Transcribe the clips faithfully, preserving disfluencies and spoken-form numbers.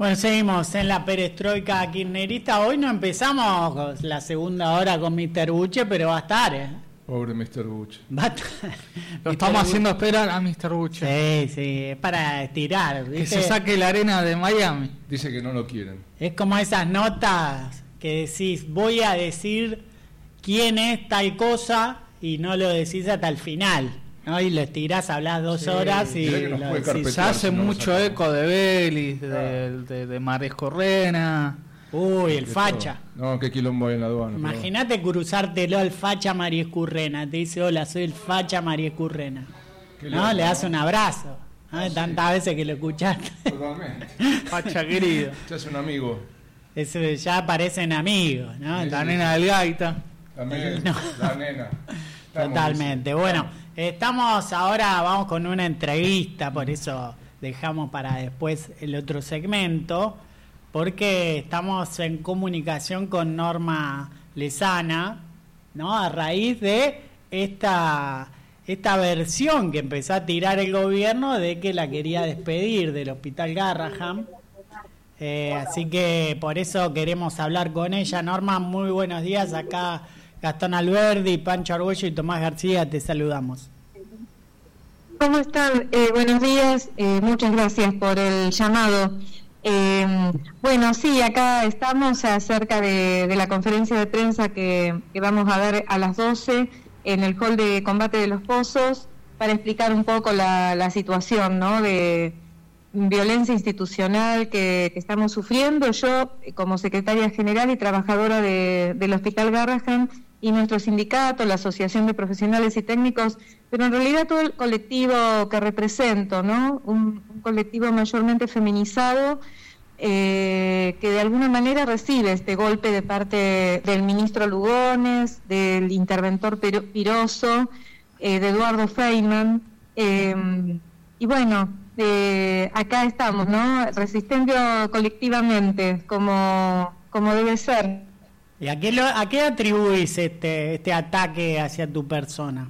Bueno, seguimos en la perestroika kirchnerista. Hoy no empezamos la segunda hora con mister Buche, pero va a estar, ¿eh? Pobre mister Buche. Va a estar. Lo estamos haciendo esperar a mister Buche. Sí, sí, es para estirar, ¿viste? Que se saque la arena de Miami. Dice que no lo quieren. Es como esas notas que decís, voy a decir quién es tal cosa y no lo decís hasta el final, ¿no? Y lo estirás, hablás dos sí, horas y lo decís. Se hace no mucho eco de Vélez, de, de, de, de Maresco Rena. Uy, el facha. Todo. No, qué quilombo hay en la aduana. Imagínate pero... cruzártelo al facha María Escurrena. Te dice, hola, soy el facha María Escurrena. ¿No? Loco, le das un abrazo. ¿No? Ah, tantas sí. veces que lo escuchaste. Totalmente. Facha querido. Ya es un amigo. Eso ya parecen amigos, ¿no? Sí, la sí. nena del gaita. La, me... no. la nena. Totalmente. Bueno, estamos ahora, vamos con una entrevista, por eso dejamos para después el otro segmento, porque estamos en comunicación con Norma Lezana, ¿no? A raíz de esta, esta versión que empezó a tirar el gobierno de que la quería despedir del Hospital Garrahan. Eh, así que por eso queremos hablar con ella. Norma, muy buenos días. Acá Gastón Alberdi, Pancho Argüello y Tomás García, te saludamos. ¿Cómo están? Eh, buenos días, eh, muchas gracias por el llamado. Eh, bueno, sí, acá estamos acerca de, de la conferencia de prensa que, que vamos a dar a las doce en el hall de combate de los pozos para explicar un poco la, la situación, ¿no?, de violencia institucional que, que estamos sufriendo. Yo, como secretaria general y trabajadora de, del Hospital Garrahan, y nuestro sindicato, la Asociación de Profesionales y Técnicos, pero en realidad todo el colectivo que represento, ¿no? Un, un colectivo mayormente feminizado, eh, que de alguna manera recibe este golpe de parte del ministro Lugones, del interventor Piroso, eh, de Eduardo Feynman, eh, y bueno, eh, acá estamos, ¿no?, resistiendo colectivamente, como, como debe ser. ¿Y a qué, lo, a qué atribuís este, este ataque hacia tu persona?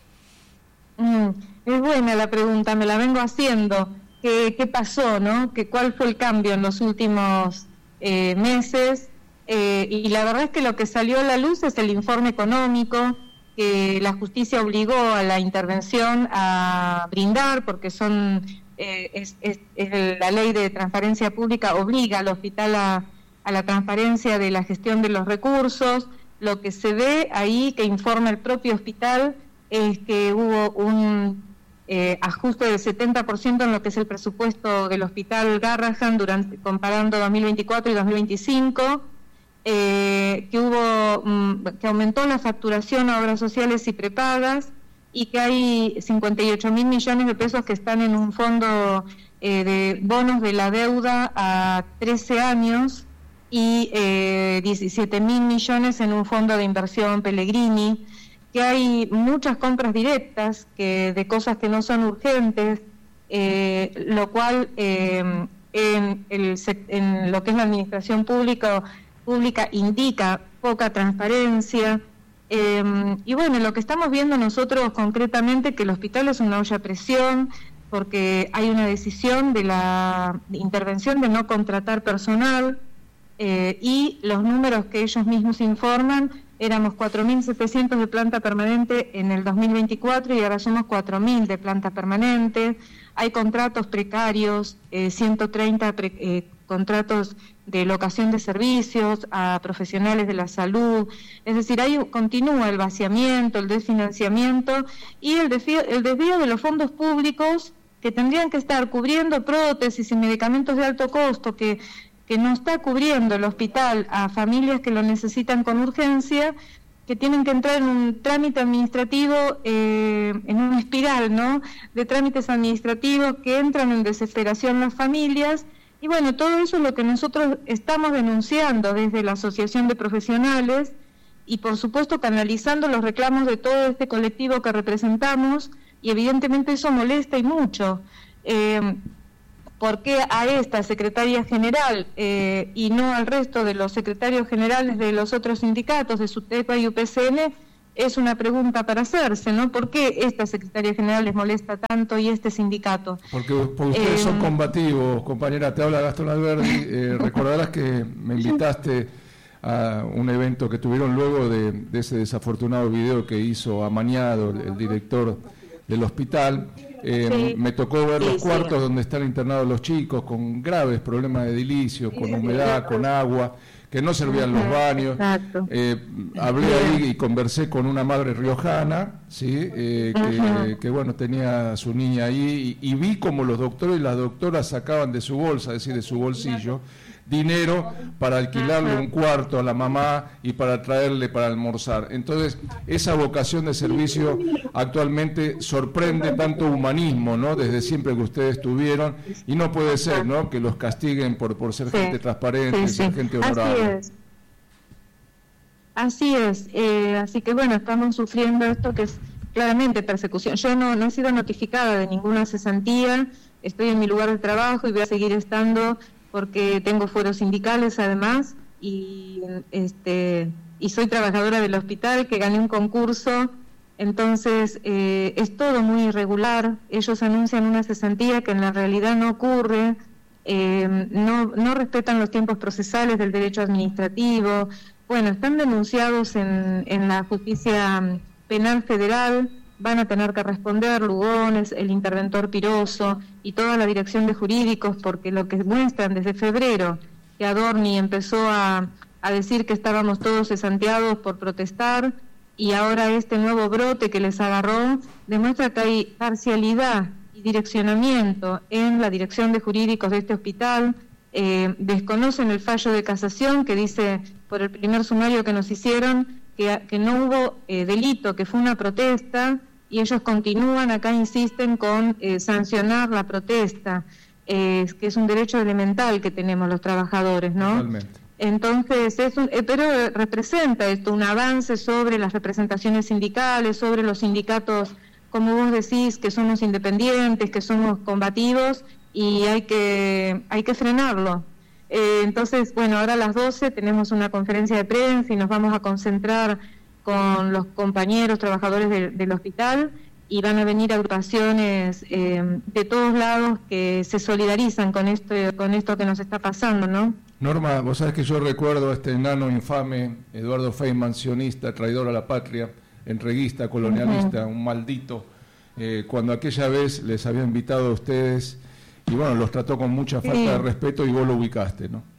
Mm, es buena la pregunta, me la vengo haciendo. ¿Qué, qué pasó, no? ¿Qué, ¿Cuál fue el cambio en los últimos eh, meses? Eh, y la verdad es que lo que salió a la luz es el informe económico que la justicia obligó a la intervención a brindar, porque son eh, es, es, es la ley de transparencia pública obliga al hospital a a la transparencia de la gestión de los recursos. Lo que se ve ahí, que informa el propio hospital, es que hubo un eh, ajuste del setenta por ciento en lo que es el presupuesto del Hospital Garrahan durante, comparando dos mil veinticuatro y dos mil veinticinco, eh, que hubo um, que aumentó la facturación a obras sociales y prepagas, y que hay cincuenta y ocho mil millones de pesos que están en un fondo eh, de bonos de la deuda a trece años, y eh, diecisiete mil millones en un fondo de inversión Pellegrini, que hay muchas compras directas que de cosas que no son urgentes, eh, lo cual eh, en, el, en lo que es la administración pública, pública indica poca transparencia. Eh, y bueno, lo que estamos viendo nosotros concretamente, que el hospital es una olla a presión, porque hay una decisión de la intervención de no contratar personal. Eh, y los números que ellos mismos informan, éramos cuatro mil setecientos de planta permanente en el dos mil veinticuatro y ahora somos cuatro mil de planta permanente. Hay contratos precarios, eh, ciento treinta pre, eh, contratos de locación de servicios a profesionales de la salud. Es decir, ahí continúa el vaciamiento, el desfinanciamiento y el desvío, el desvío de los fondos públicos que tendrían que estar cubriendo prótesis y medicamentos de alto costo, que que no está cubriendo el hospital a familias que lo necesitan con urgencia, que tienen que entrar en un trámite administrativo, eh, en una espiral, ¿no?, de trámites administrativos que entran en desesperación las familias. Y bueno, todo eso es lo que nosotros estamos denunciando desde la Asociación de Profesionales y por supuesto canalizando los reclamos de todo este colectivo que representamos, y evidentemente eso molesta y mucho. Eh, ¿Por qué a esta secretaria general eh, y no al resto de los secretarios generales de los otros sindicatos, de SUTEPA y U P C N, es una pregunta para hacerse, ¿no? ¿Por qué esta Secretaría General les molesta tanto y este sindicato? Porque, porque ustedes eh, son combativos, compañera. Te habla Gastón Alberdi. Eh, recordarás que me invitaste a un evento que tuvieron luego de, de ese desafortunado video que hizo Amañado, el, el director del hospital. Eh, sí. Me tocó ver sí, los cuartos sí. donde están internados los chicos con graves problemas de edilicio, con humedad, con agua, que no servían los baños. Eh, hablé ahí y conversé con una madre riojana, ¿sí? eh, que, que bueno, tenía a su niña ahí, y, y vi como los doctores y las doctoras sacaban de su bolsa, es decir, de su bolsillo, dinero para alquilarle un cuarto a la mamá y para traerle para almorzar. Entonces, esa vocación de servicio actualmente sorprende tanto humanismo, ¿no? Desde siempre que ustedes tuvieron, y no puede ser, ¿no? Que los castiguen por, por ser sí. gente transparente, sí, ser sí. gente honorable. Así es. Así es. Eh, así que bueno, estamos sufriendo esto que es claramente persecución. Yo no, no he sido notificada de ninguna cesantía, estoy en mi lugar de trabajo y voy a seguir estando porque tengo fueros sindicales además, y este y soy trabajadora del hospital, que gané un concurso, entonces eh, es todo muy irregular. Ellos anuncian una cesantía que en la realidad no ocurre, eh, no, no respetan los tiempos procesales del derecho administrativo. Bueno, están denunciados en, en la justicia penal federal, van a tener que responder Lugones, el interventor Piroso y toda la dirección de jurídicos, porque lo que muestran desde febrero, que Adorni empezó a, a decir que estábamos todos cesanteados por protestar, y ahora este nuevo brote que les agarró, demuestra que hay parcialidad y direccionamiento en la dirección de jurídicos de este hospital. Eh, desconocen el fallo de casación que dice, por el primer sumario que nos hicieron, que, que no hubo eh, delito, que fue una protesta, y ellos continúan, acá insisten con eh, sancionar la protesta, eh, que es un derecho elemental que tenemos los trabajadores, ¿no? Totalmente. Entonces, es un, eh, pero representa esto un avance sobre las representaciones sindicales, sobre los sindicatos, como vos decís, que somos independientes, que somos combativos, y hay que, hay que frenarlo. Eh, entonces, bueno, ahora a las doce tenemos una conferencia de prensa y nos vamos a concentrar con los compañeros trabajadores de, del hospital, y van a venir agrupaciones eh, de todos lados que se solidarizan con esto, con esto que nos está pasando, ¿no? Norma, vos sabés que yo recuerdo a este enano infame, Eduardo Feynman, sionista, traidor a la patria, entreguista, colonialista, uh-huh. un maldito, eh, cuando aquella vez les había invitado a ustedes, y bueno, los trató con mucha falta sí. de respeto, y vos lo ubicaste, ¿no?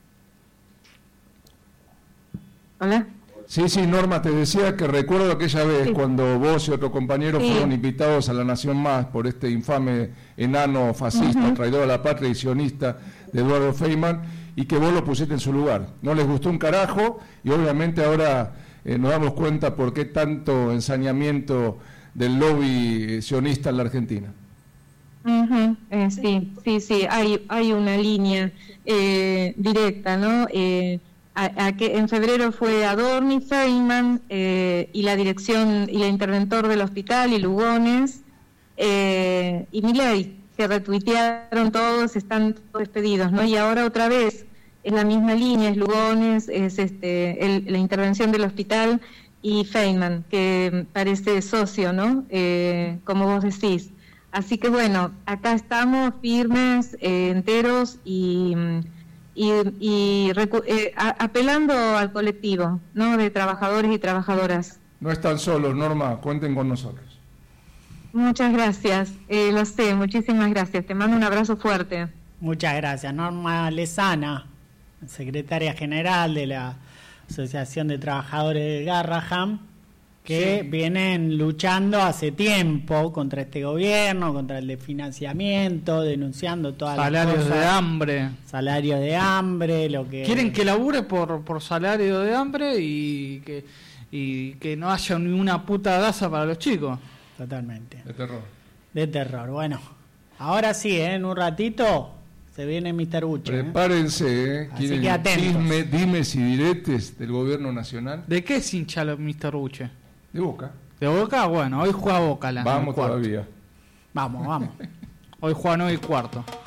¿Hola? Sí, sí, Norma, te decía que recuerdo aquella vez sí. cuando vos y otro compañero sí. fueron invitados a La Nación Más por este infame enano fascista, uh-huh. traidor a la patria y sionista de Eduardo Feynman, y que vos lo pusiste en su lugar. No les gustó un carajo, y obviamente ahora eh, nos damos cuenta por qué tanto ensañamiento del lobby sionista en la Argentina. Uh-huh. Eh, sí, sí, sí, hay, hay una línea eh, directa, ¿no? Eh, A, a que en febrero fue Adorni, Feynman eh, y la dirección y el interventor del hospital y Lugones eh, y Milei, que retuitearon todos, están todos despedidos, ¿no? Y ahora otra vez es la misma línea, es Lugones, es este el, la intervención del hospital y Feynman, que parece socio, ¿no? Eh, como vos decís. Así que bueno, acá estamos firmes, eh, enteros y y, y recu- eh, a, apelando al colectivo, ¿no? De trabajadores y trabajadoras. No están solos, Norma, cuenten con nosotros. Muchas gracias, eh, lo sé, muchísimas gracias. Te mando un abrazo fuerte. Muchas gracias. Norma Lezana, secretaria general de la Asociación de Trabajadores de Garrahan, que sí. vienen luchando hace tiempo contra este gobierno, contra el desfinanciamiento, denunciando todas salarios las cosas. de hambre. Salario de hambre, lo que... Quieren que labure por, por salario de hambre y que, y que no haya ni una puta daza para los chicos. Totalmente. De terror. De terror. Bueno, ahora sí, ¿eh? En un ratito se viene mister Buche. Prepárense, ¿eh? Así que atentos. Dime, dimes y diretes del gobierno nacional. ¿De qué es hincha mister Buche? De Boca. ¿De Boca? Bueno, hoy juega Boca. La vamos todavía. Vamos, vamos. Hoy juega nueve y cuarto.